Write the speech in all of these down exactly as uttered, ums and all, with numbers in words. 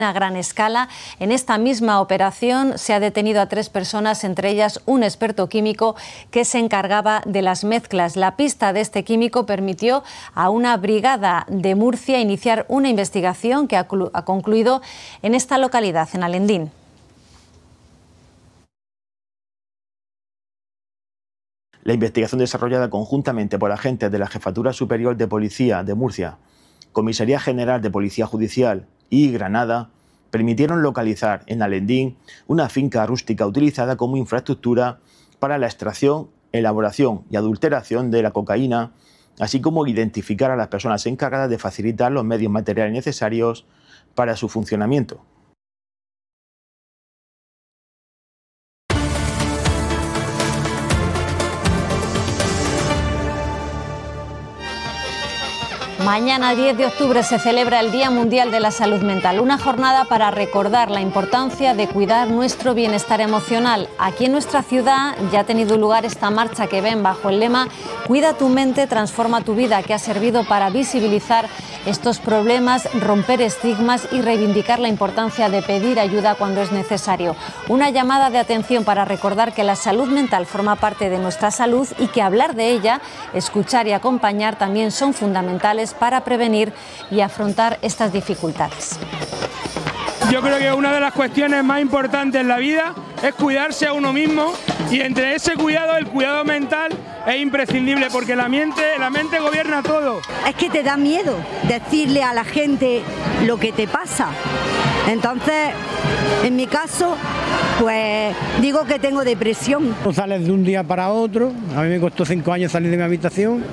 A gran escala. En esta misma operación se ha detenido a tres personas, entre ellas un experto químico que se encargaba de las mezclas. La pista de este químico permitió a una brigada de Murcia iniciar una investigación que ha concluido en esta localidad, en Alendín. La investigación desarrollada conjuntamente por agentes de la Jefatura Superior de Policía de Murcia, Comisaría General de Policía Judicial y Granada permitieron localizar en Alendín una finca rústica utilizada como infraestructura para la extracción, elaboración y adulteración de la cocaína, así como identificar a las personas encargadas de facilitar los medios materiales necesarios para su funcionamiento. Mañana, diez de octubre, se celebra el Día Mundial de la Salud Mental, una jornada para recordar la importancia de cuidar nuestro bienestar emocional. Aquí en nuestra ciudad ya ha tenido lugar esta marcha que ven bajo el lema "Cuida tu mente, transforma tu vida", que ha servido para visibilizar estos problemas, romper estigmas y reivindicar la importancia de pedir ayuda cuando es necesario. Una llamada de atención para recordar que la salud mental forma parte de nuestra salud y que hablar de ella, escuchar y acompañar también son fundamentales para prevenir y afrontar estas dificultades. Yo creo que una de las cuestiones más importantes en la vida es cuidarse a uno mismo, y entre ese cuidado, el cuidado mental es imprescindible, porque la mente, la mente gobierna todo. Es que te da miedo decirle a la gente lo que te pasa. Entonces, en mi caso, pues digo que tengo depresión. No sales de un día para otro. A mí me costó cinco años salir de mi habitación.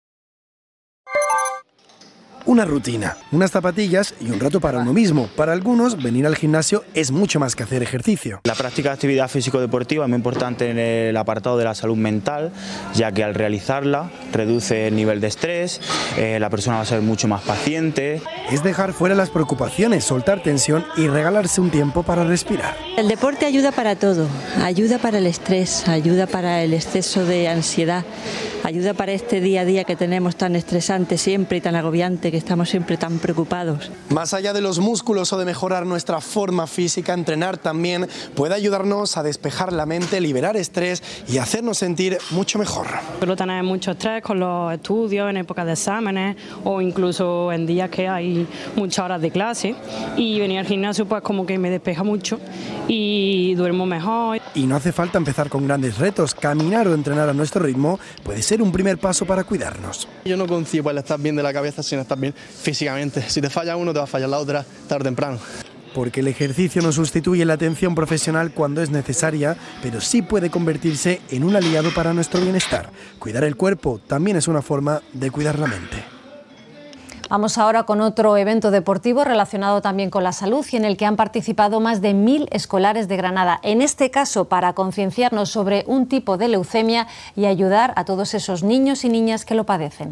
Una rutina, unas zapatillas y un rato para uno mismo. Para algunos, venir al gimnasio es mucho más que hacer ejercicio. La práctica de actividad físico-deportiva es muy importante en el apartado de la salud mental, ya que al realizarla reduce el nivel de estrés, eh, la persona va a ser mucho más paciente. Es dejar fuera las preocupaciones, soltar tensión y regalarse un tiempo para respirar. El deporte ayuda para todo, ayuda para el estrés, ayuda para el exceso de ansiedad, ayuda para este día a día que tenemos tan estresante siempre y tan agobiante, que estamos siempre tan preocupados. Más allá de los músculos o de mejorar nuestra forma física, entrenar también puede ayudarnos a despejar la mente, liberar estrés y hacernos sentir mucho mejor. Suelo tener mucho estrés con los estudios, en épocas de exámenes o incluso en días que hay muchas horas de clase, y venir al gimnasio pues como que me despeja mucho y duermo mejor. Y no hace falta empezar con grandes retos. Caminar o entrenar a nuestro ritmo puede ser un primer paso para cuidarnos. Yo no concibo el estar bien de la cabeza sin estar bien físicamente. Si te falla uno, te va a fallar la otra tarde o temprano. Porque el ejercicio no sustituye la atención profesional cuando es necesaria, pero sí puede convertirse en un aliado para nuestro bienestar. Cuidar el cuerpo también es una forma de cuidar la mente. Vamos ahora con otro evento deportivo relacionado también con la salud y en el que han participado más de mil escolares de Granada. En este caso, para concienciarnos sobre un tipo de leucemia y ayudar a todos esos niños y niñas que lo padecen.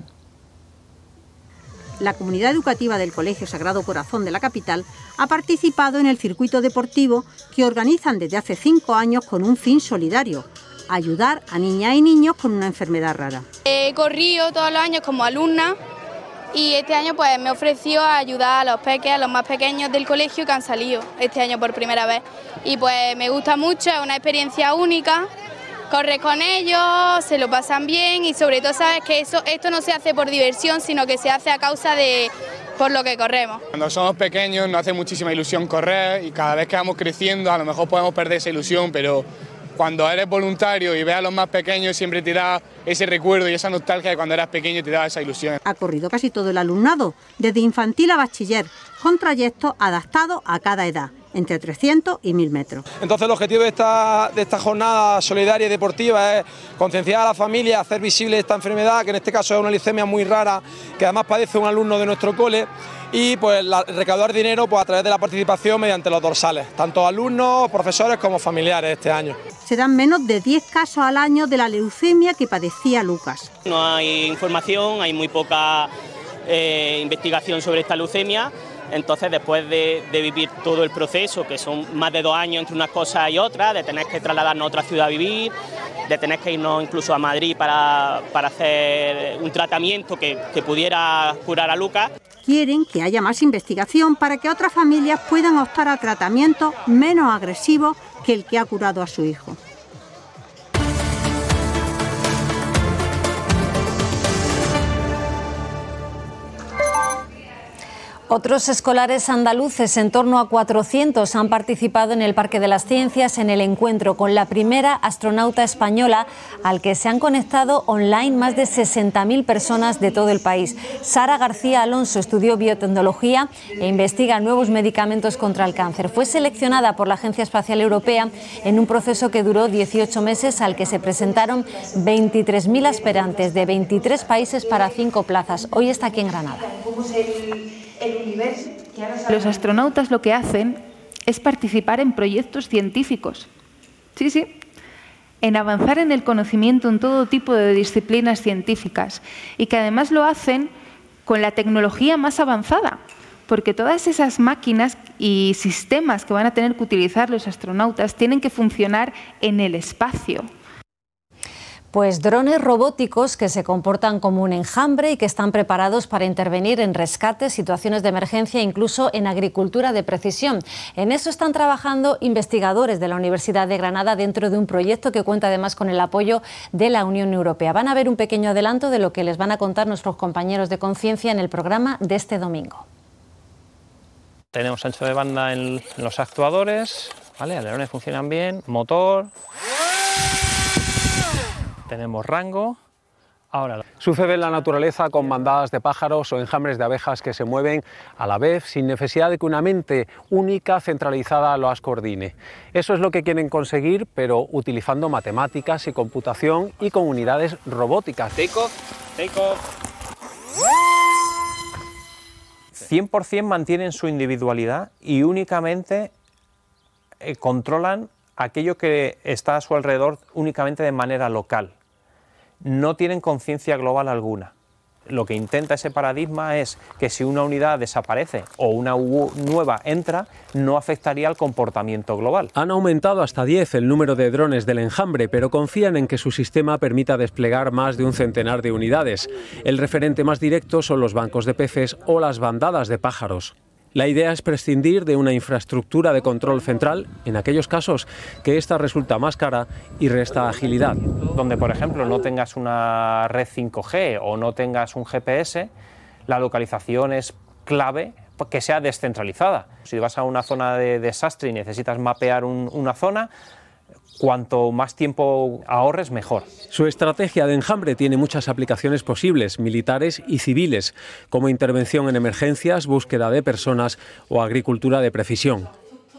La comunidad educativa del Colegio Sagrado Corazón de la capital ha participado en el circuito deportivo que organizan desde hace cinco años con un fin solidario: ayudar a niñas y niños con una enfermedad rara. He corrido todos los años como alumna y este año pues me ofreció a ayudar a los peques, a los más pequeños del colegio que han salido este año por primera vez. Y pues me gusta mucho, es una experiencia única. Corres con ellos, se lo pasan bien y sobre todo sabes que eso, esto no se hace por diversión, sino que se hace a causa de por lo que corremos. Cuando somos pequeños nos hace muchísima ilusión correr, y cada vez que vamos creciendo a lo mejor podemos perder esa ilusión, pero cuando eres voluntario y ves a los más pequeños siempre te da ese recuerdo y esa nostalgia de cuando eras pequeño y te da esa ilusión. Ha corrido casi todo el alumnado, desde infantil a bachiller, con trayectos adaptados a cada edad, entre trescientos y mil metros. Entonces el objetivo de esta, de esta jornada solidaria y deportiva es concienciar a la familia, hacer visible esta enfermedad, que en este caso es una leucemia muy rara, que además padece un alumno de nuestro cole, y pues la, recaudar dinero pues, a través de la participación mediante los dorsales, tanto alumnos, profesores como familiares este año. Se dan menos de diez casos al año de la leucemia que padecía Lucas. No hay información, hay muy poca eh, investigación sobre esta leucemia. Entonces, después de, de vivir todo el proceso, que son más de dos años entre unas cosas y otras, de tener que trasladarnos a otra ciudad a vivir, de tener que irnos incluso a Madrid para, para hacer un tratamiento que, que pudiera curar a Lucas. quieren que haya más investigación para que otras familias puedan optar a tratamientos menos agresivos que el que ha curado a su hijo. Otros escolares andaluces, en torno a cuatrocientos, han participado en el Parque de las Ciencias en el encuentro con la primera astronauta española, al que se han conectado online más de sesenta mil personas de todo el país. Sara García Alonso estudió biotecnología e investiga nuevos medicamentos contra el cáncer. Fue seleccionada por la Agencia Espacial Europea en un proceso que duró dieciocho meses, al que se presentaron veintitrés mil aspirantes de veintitrés países para cinco plazas. Hoy está aquí en Granada. Los astronautas lo que hacen es participar en proyectos científicos. Sí, sí, en avanzar en el conocimiento en todo tipo de disciplinas científicas, y que además lo hacen con la tecnología más avanzada, porque todas esas máquinas y sistemas que van a tener que utilizar los astronautas tienen que funcionar en el espacio. Pues drones robóticos que se comportan como un enjambre y que están preparados para intervenir en rescates, situaciones de emergencia e incluso en agricultura de precisión. En eso están trabajando investigadores de la Universidad de Granada dentro de un proyecto que cuenta además con el apoyo de la Unión Europea. Van a ver un pequeño adelanto de lo que les van a contar nuestros compañeros de Conciencia en el programa de este domingo. Tenemos ancho de banda en los actuadores, ¿vale? Alerones funcionan bien, motor. Tenemos rango. Ahora sucede en la naturaleza con bandadas de pájaros o enjambres de abejas que se mueven a la vez sin necesidad de que una mente única centralizada las coordine. Eso es lo que quieren conseguir, pero utilizando matemáticas y computación y con unidades robóticas. Take off, take off. cien por cien mantienen su individualidad y únicamente eh, controlan aquello que está a su alrededor únicamente de manera local. No tienen conciencia global alguna. Lo que intenta ese paradigma es que si una unidad desaparece o una nueva entra, no afectaría al comportamiento global. Han aumentado hasta diez el número de drones del enjambre, pero confían en que su sistema permita desplegar más de un centenar de unidades. El referente más directo son los bancos de peces o las bandadas de pájaros. La idea es prescindir de una infraestructura de control central en aquellos casos que esta resulta más cara y resta agilidad. Donde, por ejemplo, no tengas una red cinco G o no tengas un G P S, la localización es clave que sea descentralizada. Si vas a una zona de desastre y necesitas mapear un, una zona, cuanto más tiempo ahorres, mejor. Su estrategia de enjambre tiene muchas aplicaciones posibles, militares y civiles, como intervención en emergencias, búsqueda de personas o agricultura de precisión.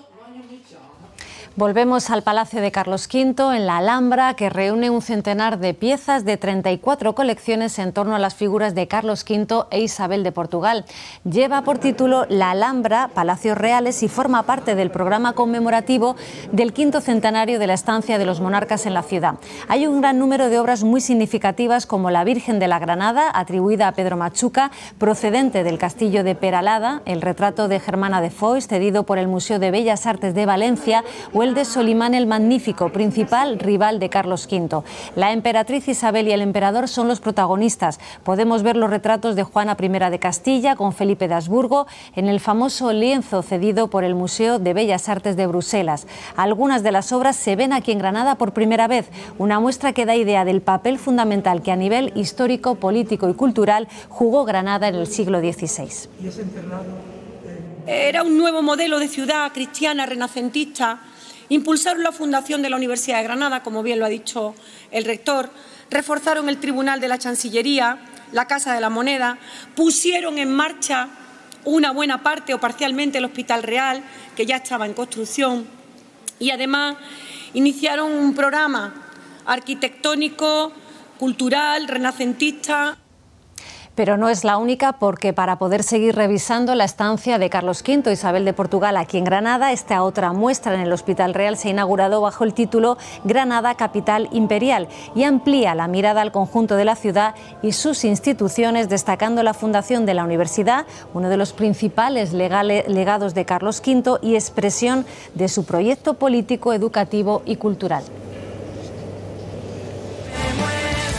Volvemos al Palacio de Carlos quinto, en la Alhambra, que reúne un centenar de piezas de treinta y cuatro colecciones en torno a las figuras de Carlos quinto e Isabel de Portugal. Lleva por título La Alhambra, Palacios Reales, y forma parte del programa conmemorativo del quinto centenario de la estancia de los monarcas en la ciudad. Hay un gran número de obras muy significativas, como la Virgen de la Granada, atribuida a Pedro Machuca, procedente del castillo de Peralada, el retrato de Germana de Foix, cedido por el Museo de Bellas Artes de Valencia, o el de Solimán el Magnífico, principal rival de Carlos quinto. La emperatriz Isabel y el emperador son los protagonistas. Podemos ver los retratos de Juana primera de Castilla con Felipe de Habsburgo en el famoso lienzo cedido por el Museo de Bellas Artes de Bruselas. Algunas de las obras se ven aquí en Granada por primera vez, una muestra que da idea del papel fundamental que a nivel histórico, político y cultural jugó Granada en el siglo dieciséis. Era un nuevo modelo de ciudad cristiana renacentista. Impulsaron la fundación de la Universidad de Granada, como bien lo ha dicho el rector, reforzaron el Tribunal de la Chancillería, la Casa de la Moneda, pusieron en marcha una buena parte o parcialmente el Hospital Real, que ya estaba en construcción, y además iniciaron un programa arquitectónico, cultural, renacentista. Pero no es la única, porque para poder seguir revisando la estancia de Carlos quinto e Isabel de Portugal aquí en Granada, esta otra muestra en el Hospital Real se ha inaugurado bajo el título Granada, Capital Imperial, y amplía la mirada al conjunto de la ciudad y sus instituciones, destacando la fundación de la universidad, uno de los principales legales, legados de Carlos quinto y expresión de su proyecto político, educativo y cultural.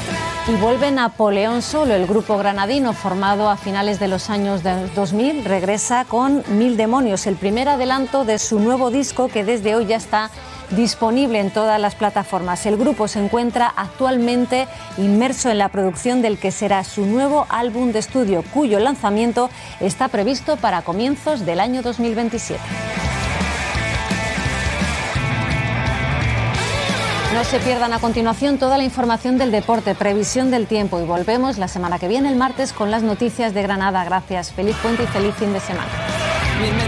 Y vuelve Napoleón Solo. El grupo granadino, formado a finales de los años dos mil, regresa con Mil Demonios, el primer adelanto de su nuevo disco que desde hoy ya está disponible en todas las plataformas. El grupo se encuentra actualmente inmerso en la producción del que será su nuevo álbum de estudio, cuyo lanzamiento está previsto para comienzos del año dos mil veintisiete. No se pierdan a continuación toda la información del deporte, previsión del tiempo, y volvemos la semana que viene, el martes, con las noticias de Granada. Gracias, feliz puente y feliz fin de semana.